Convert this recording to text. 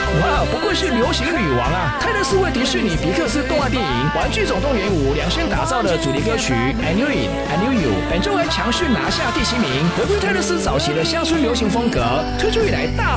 哇，不愧是流行女王啊！泰勒斯为迪士尼皮克斯动画电影《玩具总动员5》量身打造的主题歌曲《I Knew It, I Knew You》，本周还强势拿下第7名，回归泰勒斯早期的乡村流行风格，推出以来大